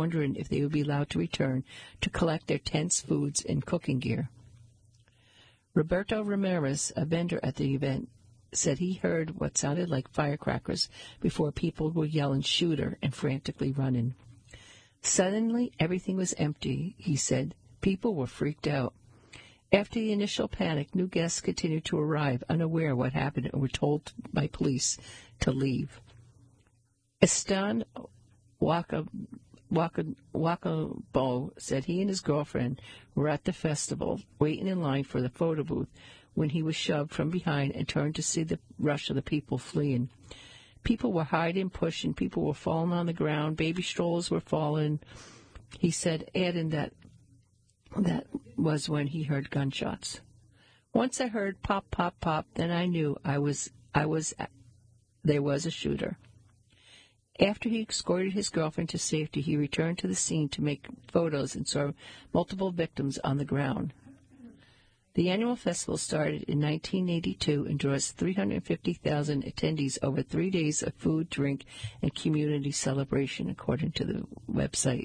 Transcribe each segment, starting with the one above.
wondering if they would be allowed to return to collect their tents, foods, and cooking gear. Roberto Ramirez, a vendor at the event, said he heard what sounded like firecrackers before people were yelling "shooter" and frantically running. Suddenly, everything was empty, he said. People were freaked out. After the initial panic, new guests continued to arrive, unaware of what happened, and were told by police to leave. Estan Wakabo said he and his girlfriend were at the festival, waiting in line for the photo booth, when he was shoved from behind and turned to see the rush of the people fleeing. People were hiding, pushing, people were falling on the ground, baby strollers were falling. He said, adding that was when he heard gunshots. Once I heard pop, pop, pop, then I knew there was a shooter. After he escorted his girlfriend to safety, he returned to the scene to make photos and saw multiple victims on the ground. The annual festival started in 1982 and draws 350,000 attendees over 3 days of food, drink, and community celebration, according to the website.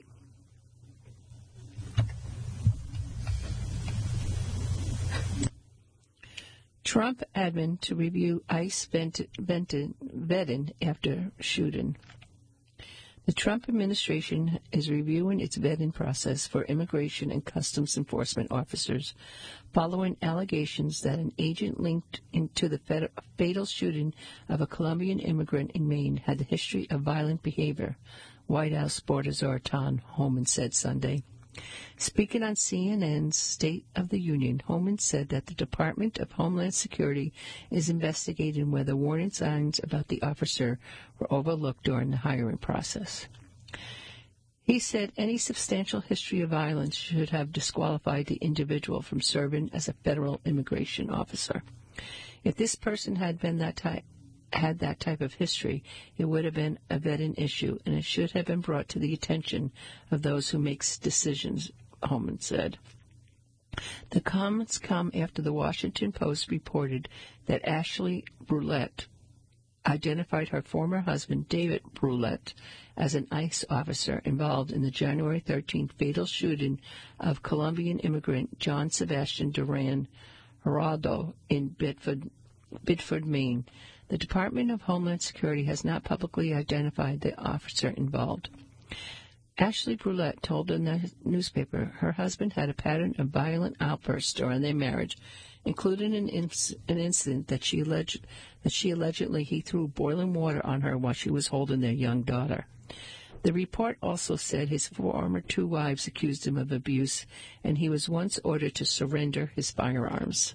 Trump admin to review ICE vetting after shooting. The Trump administration is reviewing its vetting process for immigration and customs enforcement officers following allegations that an agent linked into the fatal shooting of a Colombian immigrant in Maine had a history of violent behavior, White House Sporter Tom Homan said Sunday. Speaking on CNN's State of the Union, Homan said that the Department of Homeland Security is investigating whether warning signs about the officer were overlooked during the hiring process. He said any substantial history of violence should have disqualified the individual from serving as a federal immigration officer. If this person had that type of history, it would have been a vetting issue, and it should have been brought to the attention of those who make decisions, Homan said. The comments come after the Washington Post reported that Ashley Brulette identified her former husband, David Brulette, as an ICE officer involved in the January 13th fatal shooting of Colombian immigrant John Sebastian Duran Geraldo in Biddeford, Maine. The Department of Homeland Security has not publicly identified the officer involved. Ashley Brulette told the newspaper her husband had a pattern of violent outbursts during their marriage, including an incident that she allegedly he threw boiling water on her while she was holding their young daughter. The report also said his former 2 wives accused him of abuse, and he was once ordered to surrender his firearms.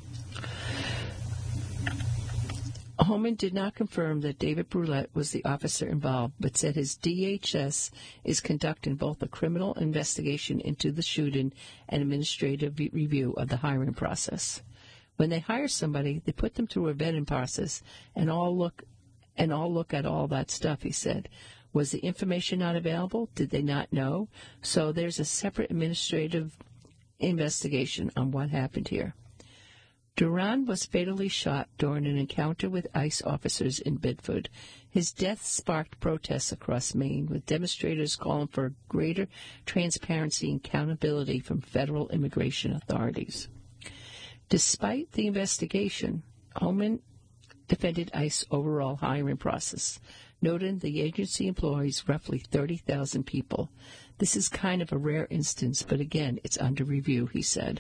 Homan did not confirm that David Brulette was the officer involved, but said his DHS is conducting both a criminal investigation into the shooting and administrative review of the hiring process. When they hire somebody, they put them through a vetting process and all look at all that stuff, he said. Was the information not available? Did they not know? So there's a separate administrative investigation on what happened here. Duran was fatally shot during an encounter with ICE officers in Biddeford. His death sparked protests across Maine, with demonstrators calling for greater transparency and accountability from federal immigration authorities. Despite the investigation, Homan defended ICE overall hiring process, noting the agency employs roughly 30,000 people. This is kind of a rare instance, but again, it's under review, he said.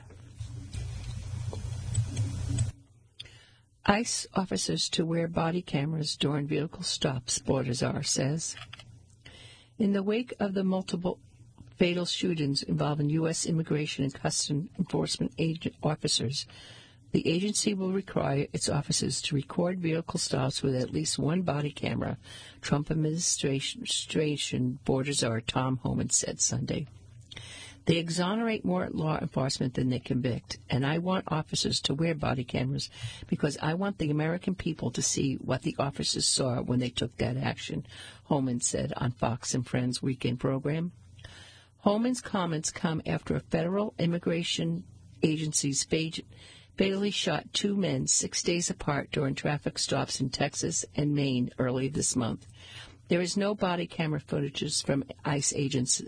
ICE officers to wear body cameras during vehicle stops, Bordazar says. In the wake of the multiple fatal shootings involving U.S. immigration and customs enforcement officers, the agency will require its officers to record vehicle stops with at least 1 body camera, Trump administration Bordazar Tom Homan said Sunday. They exonerate more law enforcement than they convict, and I want officers to wear body cameras because I want the American people to see what the officers saw when they took that action, Homan said on Fox and Friends weekend program. Homan's comments come after a federal immigration agency's fatally shot 2 men 6 days apart during traffic stops in Texas and Maine early this month. There is no body camera footage from ICE agents